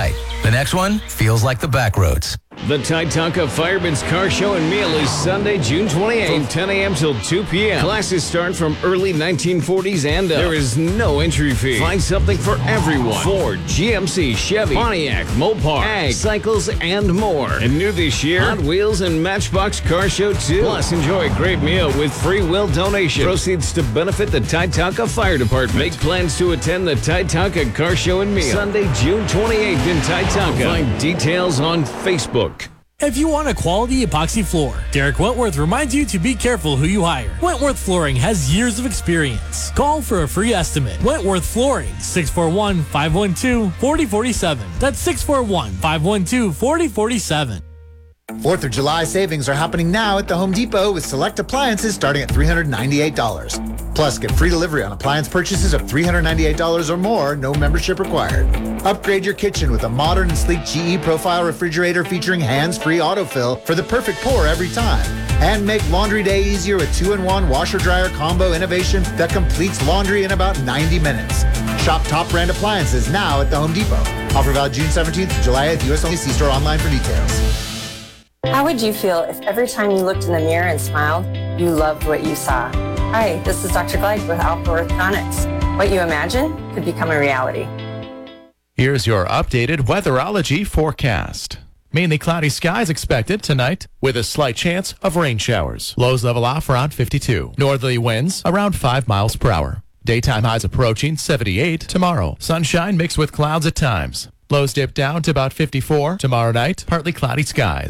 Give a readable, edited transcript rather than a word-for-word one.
night. The next one feels like the back roads. The Titanca Fireman's Car Show and Meal is Sunday, June 28th from 10 a.m. till 2 p.m. Classes start from early 1940s and up. There is no entry fee. Find something for everyone. Ford, GMC, Chevy, Pontiac, Mopar, Ag, cycles, and more. And new this year, Hot Wheels and Matchbox Car Show 2. Plus, enjoy a great meal with free will donation. Proceeds to benefit the Titanca Fire Department. Make plans to attend the Titanca Car Show and Meal Sunday, June 28th in Titanca. Find details on Facebook. If you want a quality epoxy floor, Derek Wentworth reminds you to be careful who you hire. Wentworth Flooring has years of experience. Call for a free estimate. Wentworth Flooring, 641-512-4047. That's 641-512-4047. 4th of July savings are happening now at the Home Depot with select appliances starting at $398. Plus, get free delivery on appliance purchases of $398 or more, no membership required. Upgrade your kitchen with a modern and sleek GE Profile refrigerator featuring hands-free autofill for the perfect pour every time. And make laundry day easier with 2-in-1 washer-dryer combo innovation that completes laundry in about 90 minutes. Shop top brand appliances now at the Home Depot. Offer valid June 17th to July 8th. U.S. only. See store online for details. How would you feel if every time you looked in the mirror and smiled, you loved what you saw? Hi, this is Dr. Gleich with Alpha Orthodontics. What you imagine could become a reality. Here's your updated weatherology forecast. Mainly cloudy skies expected tonight with a slight chance of rain showers. Lows level off around 52. Northerly winds around 5 miles per hour. Daytime highs approaching 78 tomorrow. Sunshine mixed with clouds at times. Lows dip down to about 54 tomorrow night. Partly cloudy skies.